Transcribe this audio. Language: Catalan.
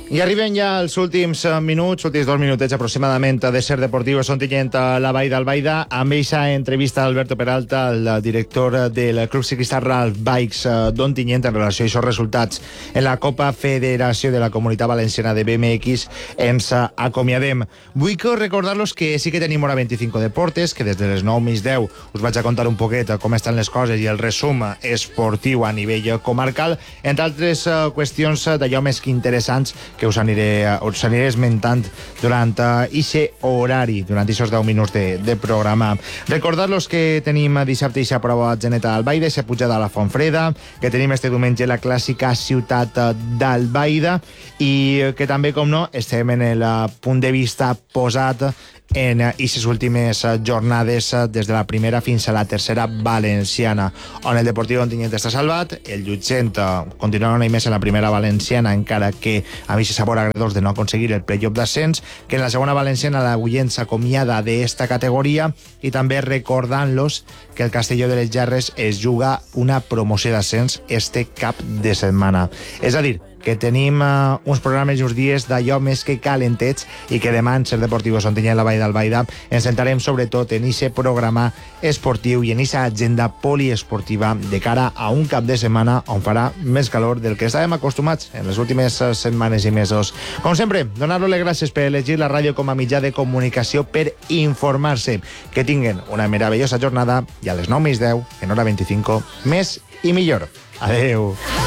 I arriben ja els últims minuts, últims 2 minutets aproximadament de Ser Deportiu, on tinguent la Vall d'Albaida, amb eixa entrevista d'Alberto Peralta, el director del Club Ciclista Ralph Bikes, d'on tinguent en relació a aquests resultats en la Copa Federació de la Comunitat Valenciana de BMX, ens acomiadem. Vull recordar-los que sí que tenim hora 25 Deportes, que des de les 9:10 us vaig a contar un poquet com estan les coses i el resum esportiu a nivell comarcal, entre altres qüestions d'allò més que interessants que us aniré esmentant durant aquest horari, durant aquests 10 minuts de programa. Recordar-los que tenim dissabte aquesta prova a Geneta d'Albaida, aquesta pujada a la Fontfreda, que tenim este diumenge la clàssica ciutat d'Albaida i que també, com no, estem en el punt de vista posat en aquestes últimes jornades des de la primera fins a la tercera valenciana, on el Deportiu Ontinyent està salvat, el Llutxent continua una més en la primera valenciana, encara que amb aquest sabor agredós de no aconseguir el playoff d'ascens, que en la segona valenciana la Guillén s'acomiada d'esta categoria, i també recordant-los que el Castelló de les Gerres es juga una promoció d'ascens este cap de setmana. És a dir, que tenim uns programes i uns dies d'allò més que calentets i que demà en Ser Deportiu on tinguem la Vall d'Albaida ens centrarem sobretot en aquest programa esportiu i en aquesta agenda poliesportiva de cara a un cap de setmana on farà més calor del que estàvem acostumats en les últimes setmanes i mesos. Com sempre, donar-los les gràcies per elegir la ràdio com a mitjà de comunicació per informar-se. Que tinguen una meravellosa jornada i a les 9:10, en hora 25, més i millor. Adeu.